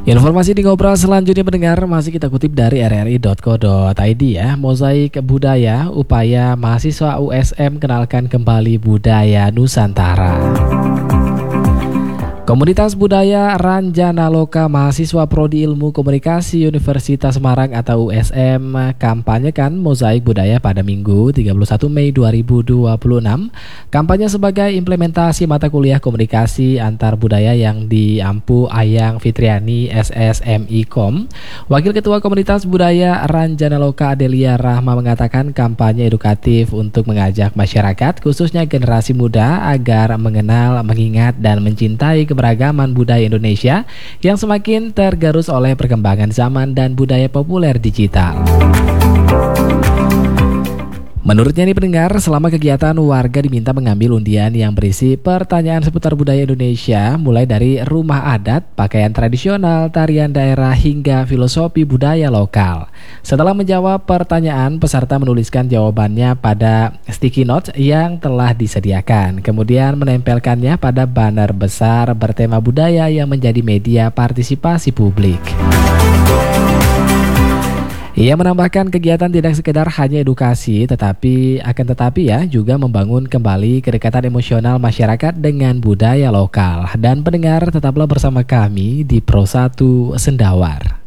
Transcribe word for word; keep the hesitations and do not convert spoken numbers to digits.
Informasi di ngobrol selanjutnya pendengar masih kita kutip dari r r i titik co titik i d ya. Mozaik budaya, upaya mahasiswa U S M kenalkan kembali budaya Nusantara. Komunitas Budaya Ranjana Loka mahasiswa Prodi Ilmu Komunikasi Universitas Semarang atau U S M kampanyekan mozaik budaya pada Minggu tiga puluh satu Mei dua ribu dua puluh enam. Kampanye sebagai implementasi mata kuliah komunikasi antar budaya yang diampu Ayang Fitriani S S M I Kom. Wakil Ketua Komunitas Budaya Ranjana Loka Adelia Rahma mengatakan kampanye edukatif untuk mengajak masyarakat khususnya generasi muda agar mengenal, mengingat dan mencintai keberagaman budaya Indonesia yang semakin tergerus oleh perkembangan zaman dan budaya populer digital. Menurutnya nih pendengar, selama kegiatan warga diminta mengambil undian yang berisi pertanyaan seputar budaya Indonesia, mulai dari rumah adat, pakaian tradisional, tarian daerah, hingga filosofi budaya lokal. Setelah menjawab pertanyaan, peserta menuliskan jawabannya pada sticky note yang telah disediakan, kemudian menempelkannya pada banner besar bertema budaya yang menjadi media partisipasi publik. Ia menambahkan kegiatan tidak sekedar hanya edukasi, tetapi akan tetapi ya juga membangun kembali kedekatan emosional masyarakat dengan budaya lokal. Dan pendengar, tetaplah bersama kami di Pro satu Sendawar.